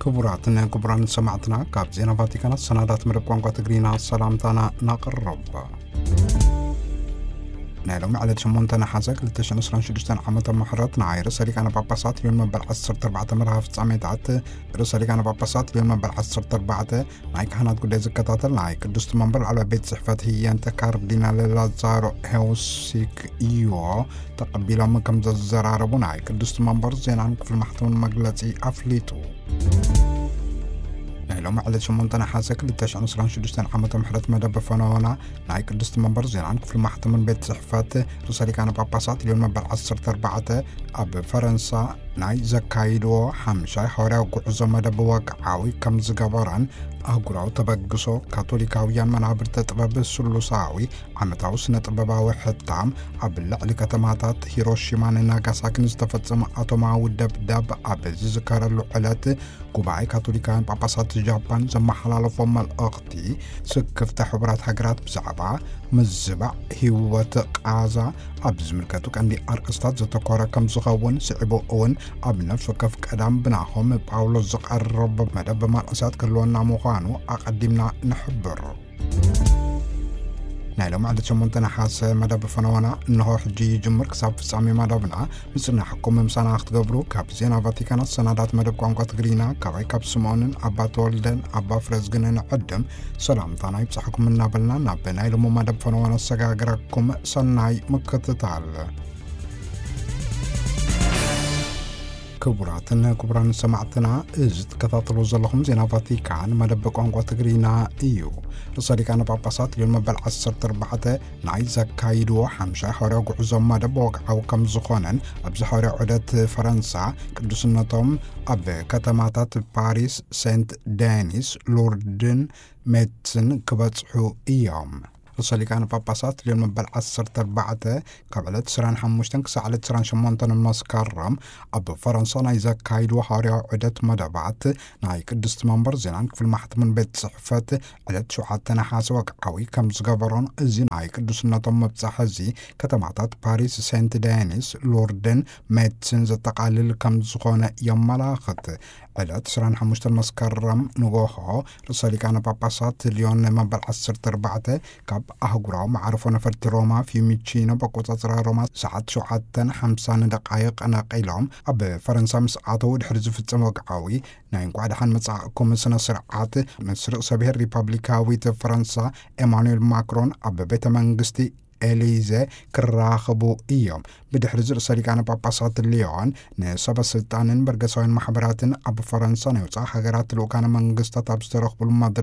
كبراتنا كبران سمعتنا كاب زينا فاتيكانا سنادات مربقان قاتقرينا السلامتانا نقرب نعلم على شمونتنا حازك لتشان اسران شدشتان عامة محراتنا عاي رساليك أنا باباسات اليوم من بالعصر تربعة مرها في 900 رساليك أنا باباسات اليوم من بالعصر تربعة نايك هنات قد زكاتات نايك دست منبر على بيت صحفات هي أنت كاردينا للازارو هوسيك إيو تقبيلا من كم زراربو نايك دست منبر زين عنك في المحتوى المقلتي أفليتو لو على شمونتنا حاسك لتشان اسران شدشتان عامة محرات مدى بفنوانا نايك دست منبر زين عنك في المحتوى من بيت صحفات رساليك أنا باباسات اليوم من بالعصر تربعة أب فرنسا ناي زكايدو حمشاي حورا وقعزو مدى بواقعاوي كم زقباران أقراو تبقصو كاثوليكاويان منابر تطبب السلوساوي عمتاو سنة طبباوي حتام عبلع لكتماتات هيروشيما ناغاساكي استفتصم أتوماو دب عبزي ذكر اللعلات قباعي كاثوليكاويان باباسات جابان زم حلال فم الأغتي سكفت حبرات حقرات بزعبا مزبع هيوات قازا عبز ملكاتو كان دي أرقستات زتكورا كم زغاون سعبو اون عب نفسو كف كدام بناهم باولو زقر رب مدب مرأسات كلونا مغانو أقدمنا نحبر نعلم عدد شمونتنا حاس مدب فنوانا انه حجي جمر كساب في سامي مدبنا مصرنا حكومة مسانا اخت قبرو كاب زينا فاتيكانا السنادات مدب قوانقات تقرينا كابعي كاب سمونن عبا تولدن عبا فرزقنن عدم سلام تاناي بصحكم من نابلنا نابنا إلمو مدب فنوانا السقاقراكم سناي مكتتال كبراتنا كبران سمعتنا إزد كتاطلو زلهم زينا فاتيكان مدب قوانقوا تقرينا إيو رسالي كان باباسات اليوم بالعصر تربعة ناي زكايدو حمشا حورا قعزو مدب وقعو كم زخونا أبز حورا عدت فرنسا كدوسنتهم أب كتماتات باريس سنت دانيس لوردن ميتسن كبتحو إيام رسالي كان باباسات اليوم من بالعصر تربعة قبلت سران حموشتن كسعلت سران شمونتن المسكرم أب فرنسا نايزا كايدو حاريا عدت مدبعت نايك دست منبر زينانك في المحط من بيت صحفات عدت شوحاتنا حاسوك قوي كم زغبرون زين نايك دسنا طم بصحزي كتمعتات باريس سنت دانيس لوردن ميتسن زتقالل كم زغونا يملاخت عدت سران حموشتن المسكرم نغوحو رسالي كان باباسات اليوم من بالعصر تربعة أهجرام معرفون فرت روما في ميتشينا بقوة روما ساعات شوحاتن 5 دقائق أنا قيلهم أب فرنسا مسعاتو دحرز في التموقعاوي ناين قاعد حن مسعكم سنة سرعات مصر سبيه الريبابليكاوي فرنسا إيمانويل ماكرون أب بيت منغستي إليزا كراخبو إيوم بدحرز رسالي كان باباسات الليون نسبة سلطانين برقصوين محبراتين أب فرنسا نيوصا حقرات لو كان منغستا تابسترخ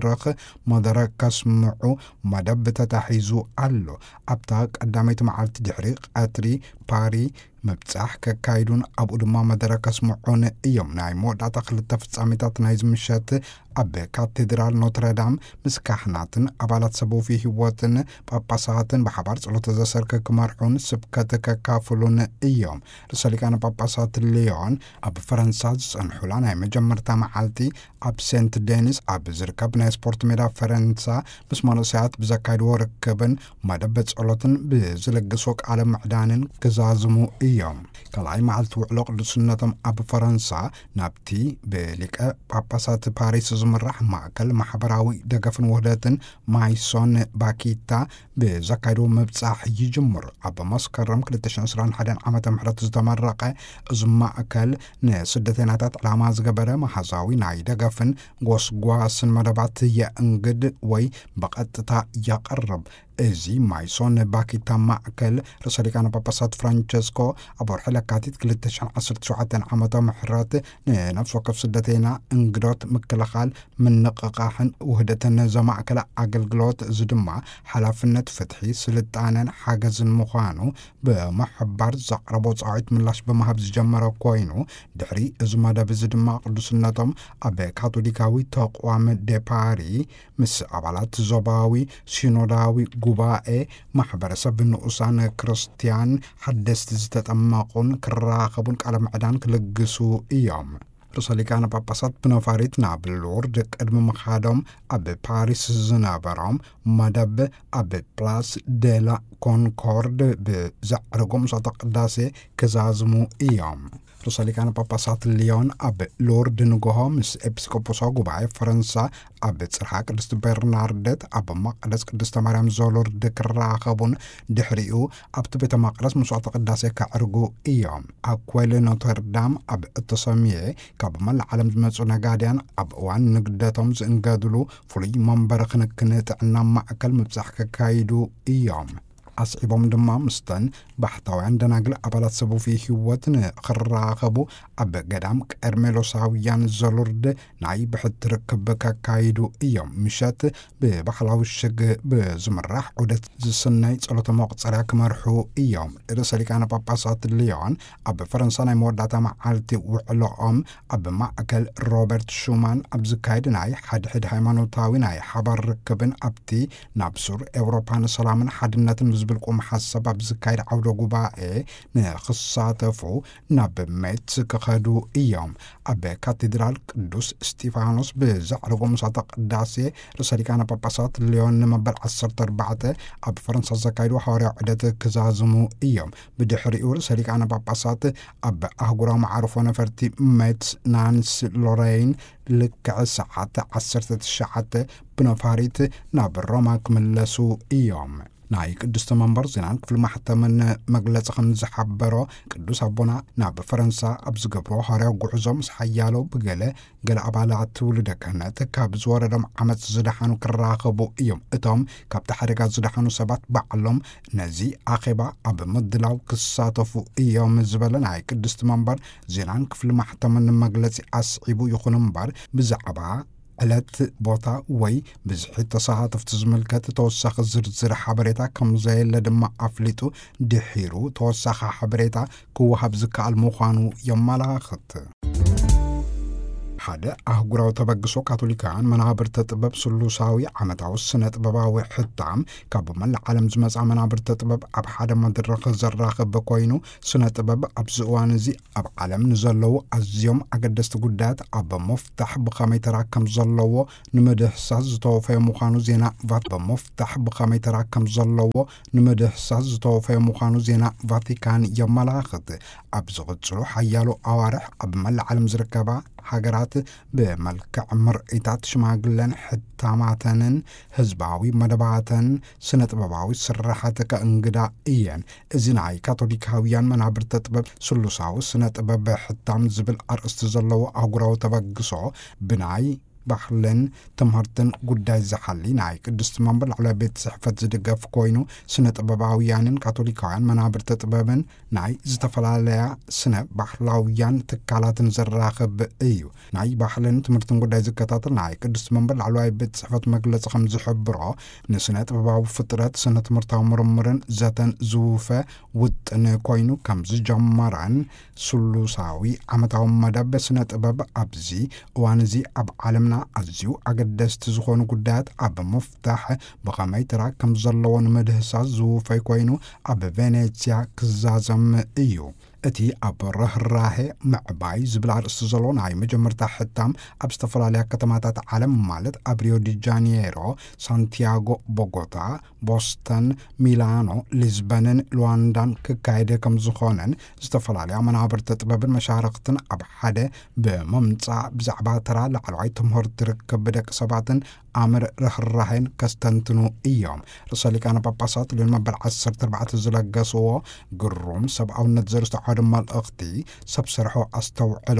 بالمدرخ كسمعو مدب تتحيزو ألو أبتاك قداميت معالت دحريق أتري باري مبتاح كايدون أبو دما مدرك اسمعون إيوم ناي مودا تخلط فتصاميتات نايز مشات أب كاتدرال نوتردام مسكاحناتن أبالات سبو فيه هواتن باباساتن بحبار صلوت زسرك كمارحون سبكتك كافلون إيوم رسالي كان باباسات الليون أب فرنسا سنحولان هاي مجمرتا معالتي أب سنت دينيس أب زركبنا سبورت ميدا فرنسا بس مانوسيات بزاكايدو ركبن مدبت صلوتن بزلقسوك على معدانن كزازمو إيوم كلاي معلت وعلق لسنتم أب فرنسا نابتي بلك باباسات باريس زمرح معكل محبراوي دقفن وهداتن مايسون باكيتا بزكايرو مبصاح يجمر أب مسكرم كلتشان سران حدان عامة محرط زدمرقة زماكل نسدتيناتات علاماز قبرة محزاوي ناي دقفن قوس مدبات يأنقد وي بقتتا يقرب ازي مايسون باكيتا معكل رسالي كان باباسات فرانشيسكو أبور حلقاتيت كلتشان عصر شوحاتين عامة محرات نفس وقف سدتينا انقدوت مكلخال من نقاقاحن وهدتنا زماكل عقل قلوت زدما حلافنة فتحي سلطانا حاجز مخانو بمحبار زقربوت صعيت من لاش بمهبز جمرا كوينو دحري ازمادا بزدما قدسنتم أبي كاثوليكاوي تقوام دي باري مس عبالات زباوي سينوداوي قبائي محبر سب نقصان كريستيان حدست زتتأماقون كراخبون على معدان كلقسو إيام رسالي كان باباسات بنفاريتنا باللورد قدم مخادم أب باريس زنابرام مدب أب بلاس ديلا كونكورد بزعرقم صدق داسي كزازمو إيام ርእሰ ሊቃነ ጳጳሳት ሊዮን ኣብ ሎርድ ንግሆ ምስ ኤጲስቆጶሳዊ ጉባኤ ፈረንሳ ኣብ ጽርሐ ቅድስት በርናርደት ኣብ መቅደስ ቅድስተ ማርያም ዘሎርድ ክራኸቡን ድሕሪኡ ኣብቲ ቤተ መቅደስ መስዋዕተ ቅዳሴ ከዕርጉ እዮም። ኣብ ኮይል ኖተርዳም ኣብ እተሰምየ ካብ መላእ ዓለም ዝመፁ ነጋድያን ኣብ እዋን ንግደቶም ዝእንገድሉ ፍሉይ መንበሪ ክንክን ጥዕና ማእከል ምብፃሕ ከካይዱ እዮም። ኣስዒቦም ድማ ምስተን ባሕታውያን ደናግል ኣባላት ሰቡፊ ህይወት ንኽራኸቡ ኣብ ገዳም ቀርሜሎሳውያን ዘሎርድ ናይ ብሕቲ ርክብ ከካይዱ እዮም። ምሸት ብባህላዊ ሽግ ብዝምራሕ ዑደት ዝስናይ ጸሎተ መቁፀርያ ክመርሑ እዮም። ርእሰ ሊቃነ ጳጳሳት ሊዮን ኣብ ፈረንሳ ናይ መወዳእታ መዓልቲ ውዕሎኦም ኣብ ማእከል ሮበርት ሹማን ኣብ ዝካየድ ናይ ሓድሕድ ሃይማኖታዊ ናይ ሓባር ርክብን ኣብቲ ናብ ሱር ኤውሮፓን ሰላምን ሓድነትን ዝብል ቁም ሓሳብ ኣብ ዝካየድ ዓውደ ጉባኤ ንኽሳተፉ ናብ ሜትስ ክኸዱ እዮም። ኣብ ካቴድራል ቅዱስ እስጢፋኖስ ብዘዕርጎ መስዋዕተ ቅዳሴ ርእሰ ሊቃነ ጳጳሳት ሊዮን ንመበል 14 ኣብ ፈረንሳ ዘካይዱ ሓዋርያዊ ዑደት ክዛዝሙ እዮም። ብድሕሪኡ ርእሰ ሊቃነ ጳጳሳት ኣብ ኣህጉራዊ መዓርፎ ነፈርቲ ሜትስ ናንስ ሎሬይን ልክዕ ሰዓት 19 ብነፋሪት ናብ ሮማ ክምለሱ እዮም። ናይ ቅዱስ መንበር ዜናን ክፍሊ ማሕተምን መግለፂ ከም ዝሓበሮ ቅዱስ ኣቦና ናብ ፈረንሳ ኣብ ዝገብሮ ሓዋርያዊ ጉዕዞ ምስ ሓያሎ ብገለ ኣባላት ውልደ ክህነት ካብ ዝወረዶም ዓመፅ ዝደሓኑ ክራኸቡ እዮም። እቶም ካብቲ ሓደጋ ዝደሓኑ ሰባት ባዕሎም ነዚ ኣኼባ ኣብ ምድላው ክሳተፉ እዮም ዝበለ ናይ ቅዱስ መንበር ዜናን ክፍሊ ማሕተምን መግለፂ ኣስዒቡ ይኹን እምበር ብዛዕባ ዕለት ቦታ ወይ ብዝሒ ተሳታፍቲ ዝምልከት ተወሳኺ ዝርዝር ሓበሬታ ከም ዘየለ ድማ ኣፍሊጡ ድሒሩ ተወሳኺ ሓበሬታ ክወሃብ ዝከኣል ምዃኑ የመላኽት። ሓደ ኣህጉራዊ ተበግሶ ካቶሊካውያን መናብርተ ጥበብ ስሉሳዊ ዓመታዊ ስነ ጥበባዊ ሕታም ካብ መላእ ዓለም ዝመፃ መናብርተ ጥበብ ኣብ ሓደ መድረኽ ዘራኽብ ኮይኑ ስነ ጥበብ ኣብዚ እዋን እዚ ኣብ ዓለም ንዘለዉ ኣዝዮም ኣገደስቲ ጉዳያት ኣብ መፍታሕ ብኸመይ ተራከም ዘለዎ ንምድህሳስ ዝተወፈየ ምዃኑ ዜና ዜና ቫቲካን የመላኽት። ኣብ ዝቕፅሉ ሓያሎ ኣዋርሕ ኣብ መላእ ዓለም ዝርከባ ሃገራት ብመልክዕ ምርኢታት ሽማግለን ሕታማተንን ህዝባዊ መደባትን ስነ ጥበባዊ ስራሓት ከእንግዳ እየን። እዚ ናይ ካቶሊካውያን መናብርተ ጥበብ ስሉሳዊ ስነ ጥበብ ሕታም ዝብል ኣርእስቲ ዘለዎ ኣህጉራዊ ተበግሶ ብናይ ባህልን ትምህርትን ጉዳይ ዝሓሊ ናይ ቅድስት መንበር ላዕለዋይ ቤት ጽሕፈት ዝድገፍ ኮይኑ ስነ ጥበባውያንን ካቶሊካውያን መናብርተ ጥበብን ናይ ዝተፈላለያ ስነ ባህላውያን ትካላትን ዘራኽብ እዩ። ናይ ባህልን ትምህርትን ጉዳይ ዝከታተል ናይ ቅድስት መንበር ላዕለዋይ ቤት ጽሕፈት መግለፂ ከም ዝሕብሮ ንስነ ጥበባዊ ፍጥረት ስነ ትምህርታዊ ምርምርን ዘተን ዝውፈ ውጥን ኮይኑ ከም ዝጀመረን ስሉሳዊ ዓመታዊ መደብ ስነ ጥበብ ኣብዚ እዋን እዚ ኣብ ዓለምና ኣዝዩ ኣገደስቲ ዝኾኑ ጉዳያት ኣብ ምፍታሕ ብኸመይ ተራከም ዘለዎ ንምድህሳስ ዝውፈይ ኮይኑ ኣብ ቬኔትያ ክዛዘም እዩ። እቲ ኣብ ርህራሄ ምዕባይ ዝብል ኣርእስቲ ዘለዎ ናይ መጀመርታ ሕታም ኣብ ዝተፈላለያ ከተማታት ዓለም ማለት ኣብ ሪዮ ዲ ጃኔሮ፣ ሳንቲያጎ፣ ቦጎታ፣ ቦስተን፣ ሚላኖ፣ ሊዝበንን ሉዋንዳን ክካየደ ከም ዝኾነን ዝተፈላለያ መናብርተ ጥበብን መሻርክትን ኣብ ሓደ ብምምፃእ ብዛዕባ ተራ ላዕለዋይ ትምህርቲ ርክብ ደቂ ሰባትን ኣምር ርህራሄን ከስተንትኑ እዮም። ርእሰ ሊቃነ ጳጳሳት ሊዮን መበል 14 ዝለገስዎ ግሩም ሰብኣውነት ዘርስተሖ መልእኽቲ ሰብ ስርሖ ኣስተውዕሎ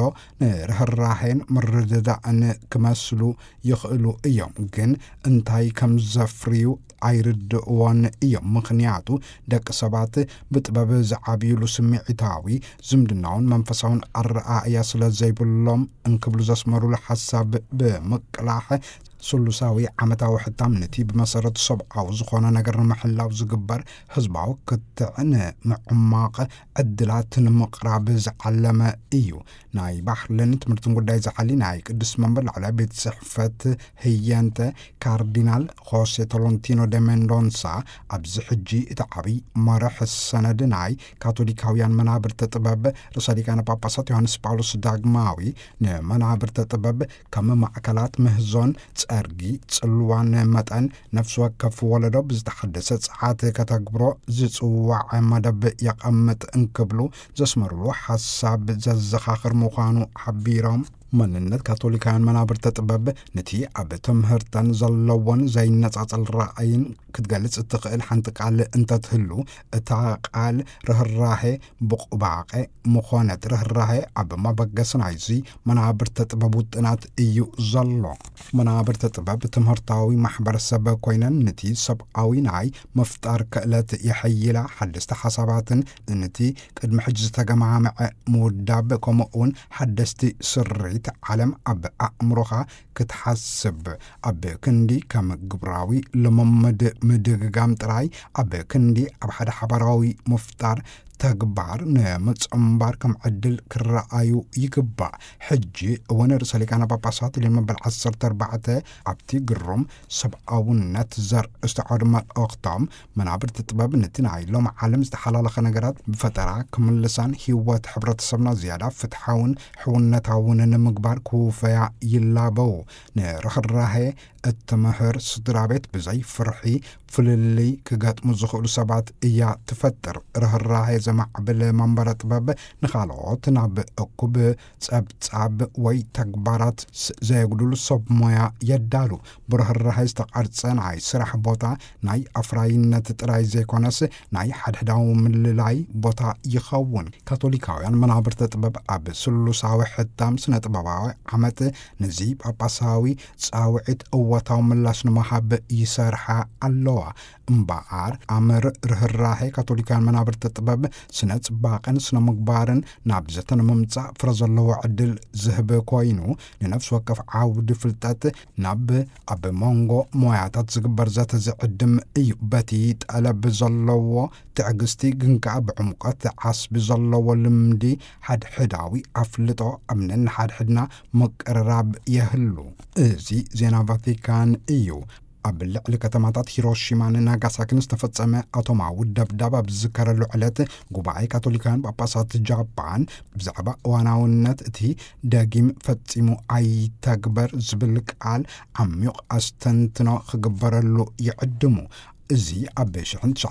ንርህራሄን ምርድዳእን ክመስሉ ይኽእሉ እዮም። ግን እንታይ ከም ዘፍርዩ ኣይርድእዎን እዮም። ምክንያቱ ደቂ ሰባት ብጥበብ ዝዓብይሉ ስምዒታዊ ዝምድናውን መንፈሳውን ኣረኣእያ ስለ ዘይብሎም እንክብሉ ዘስመሩሉ ሓሳብ ብምቅላሕ ስሉሳዊ ዓመታዊ ሕታም ነቲ ብመሰረቱ ሰብኣዊ ዝኾነ ነገር ንምሕላው ዝግበር ህዝባዊ ክትዕን ምዕማቕ ዕድላት ንምቕራብ ዝዓለመ እዩ። ናይ ባህልን ትምህርትን ጉዳይ ዝሓሊ ናይ ቅዱስ መንበር ላዕለዋይ ቤት ጽሕፈት ህያንተ ካርዲናል ሆሴ ቶሎንቲኖ ደ ሜንዶንሳ ኣብዚ ሕጂ እቲ ዓብይ መርሕ ሰነድ ናይ ካቶሊካውያን መናብርተ ጥበብ ርእሰ ሊቃነ ጳጳሳት ዮሃንስ ጳውሎስ ዳግማዊ ንመናብርተ ጥበብ ከም ማዕከላት ምህዞን ጸርጊ ጽልዋን መጠን ነፍስ ወከፍ ወለዶ ብዝተሐደሰ ጸዓት ከተግብሮ ዝጽዋዕ መደብ የቀምጥ እንክብሉ ዘስመርሉ ሐሳብ ዘዘኻኽር ምዃኑ ሓቢሮም መንነት ካቶሊካውያን መናብርተ ጥበብ ነቲ ኣብ ትምህርተን ዘለዎን ዘይነጻጸል ራእይን ክትገልጽ እትኽእል ሓንቲ ቃል እንተትህሉ እታ ቃል ርህራሄ ብቑባቐ ምኾነት ርህራሄ ኣብ ማበገስ ናይዚ መናብርተ ጥበብ ውጥናት እዩ ዘሎ መናብርተ ጥበብ ትምህርታዊ ማሕበረሰብ ኮይነን ነቲ ሰብኣዊ ናይ መፍጣር ክእለት የሐይላ ሓደስቲ ሓሳባትን ነቲ ቅድሚ ሕጂ ዝተገማምዐ ምውዳብ ከምኡውን ሓደስቲ ስሪት ዓለም ኣብ ኣእምሮኻ ክትሓስብ ኣብ ክንዲ ከም ግብራዊ ልምምድ ምድግጋም ጥራይ ኣብ ክንዲ ኣብ ሓደ ሓበራዊ ምፍጣር ተግባር ንምጽምባር ከም ዕድል ክረአዩ ይግባእ ሕጂ እውን ርእሰ ሊቃነ ጳጳሳት ለመበል 14 ኣብቲ ግሩም ሰብኣውነት ዘርእስቲ ዓውደ መልእኽቶም መናብርቲ ጥበብ ነቲ ናይ ሎሚ ዓለም ዝተሓላለኸ ነገራት ብፈጠራ ክምልሳን ህይወት ሕብረተሰብና ዝያዳ ፍትሓውን ሕውነታውን ንምግባር ክውፈያ ይላበው ንርህራሄ እትምህር ስድራ ቤት ብዘይ ፍርሒ ፍልልይ ክገጥሙ ዝኽእሉ ሰባት እያ ትፈጥር ርህራሄ ዘማዕብል መንበረ ጥበብ ንኻልኦት ናብ እኩብ ጸብጻብ ወይ ተግባራት ዘየጉድሉ ሰብ ሞያ የዳሉ ብርህራሄ ዝተቐርጸ ናይ ስራሕ ቦታ ናይ ኣፍራይነት ጥራይ ዘይኮነስ ናይ ሓድሕዳዊ ምልላይ ቦታ ይኸውን ካቶሊካውያን መናብርተ ጥበብ ኣብ ስሉሳዊ ሕታም ስነ ጥበባዊ ዓመት ነዚ ጳጳሳዊ ጻውዒት እወታዊ ምላሽ ንምሃብ ይሰርሓ ኣለዋ እምበኣር ኣምር ርህራሄ ካቶሊካውያን መናብርተ ጥበብ ስነ ጽባቐን ስነ ምግባርን ናብ ዘተ ንምምጻእ ፍረ ዘለዎ ዕድል ዝህብ ኮይኑ ንነፍሲ ወከፍ ዓውዲ ፍልጠት ናብ ኣብ መንጎ ሞያታት ዝግበር ዘተ ዝዕድም እዩ በቲ ጠለብ ዘለዎ ትዕግስቲ ግንከኣ ብዕምቀት ዓስቢ ዘለዎ ልምዲ ሓድሕዳዊ ኣፍልጦ ኣምንን ሓድሕድና መቀረራብ የህሉ እዚ ዜና ቫቲካን እዩ ኣብ ልዕሊ ከተማታት ሂሮሺማን ናጋሳኪን ዝተፈጸመ ኣቶማዊ ደብዳብ ኣብ ዝዝከረሉ ዕለት ጉባኤ ካቶሊካውያን ጳጳሳት ጃፓን ብዛዕባ እዋናውነት እቲ ደጊም ፈጺሙ ኣይተግበር ዝብል ቃል ዓሚቕ ኣስተንትኖ ክግበረሉ ይዕድሙ እዚ ኣብ